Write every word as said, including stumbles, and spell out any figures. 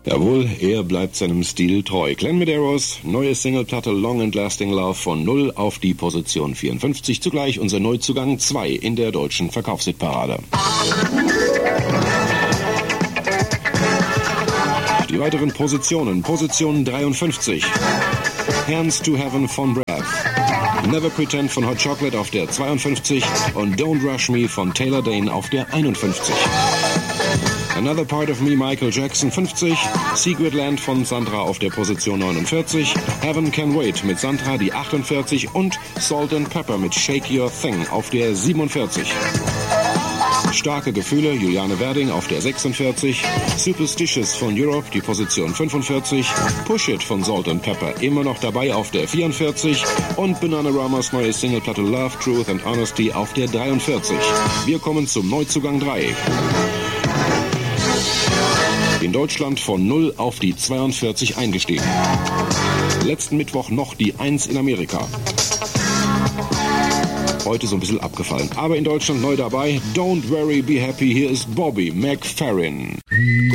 Jawohl, er bleibt seinem Stil treu. Glenn Medeiros, neue Singleplatte Long and Lasting Love von null auf die Position vierundfünfzig. Zugleich unser Neuzugang zwei in der deutschen Verkaufshitparade. Die weiteren Positionen. Position dreiundfünfzig. Hands to Heaven von Breath. Never Pretend von Hot Chocolate auf der zweiundfünfzig und Don't Rush Me von Taylor Dane auf der einundfünfzig. Another Part of Me, Michael Jackson, fünfzig. Secret Land von Sandra auf der Position neunundvierzig. Heaven Can Wait mit Sandra die achtundvierzig und Salt and Pepper mit Shake Your Thing auf der siebenundvierzig. Starke Gefühle, Juliane Werding auf der sechsundvierzig. Superstitious von Europe, die Position fünfundvierzig. Push It von Salt and Pepper immer noch dabei auf der vierundvierzig. Und Bananaramas neue Singleplatte Love, Truth and Honesty auf der dreiundvierzig. Wir kommen zum Neuzugang drei. In Deutschland von null auf die zweiundvierzig eingestiegen. Letzten Mittwoch noch die eins in Amerika. Heute so ein bisschen abgefallen. Aber in Deutschland neu dabei. Don't Worry, Be Happy. Hier ist Bobby McFerrin.